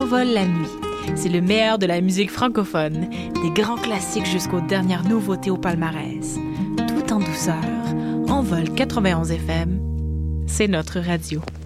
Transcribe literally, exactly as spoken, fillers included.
S'envole la nuit. C'est le meilleur de la musique francophone, des grands classiques jusqu'aux dernières nouveautés au palmarès. Tout en douceur, Envol quatre-vingt-onze F M, c'est notre radio.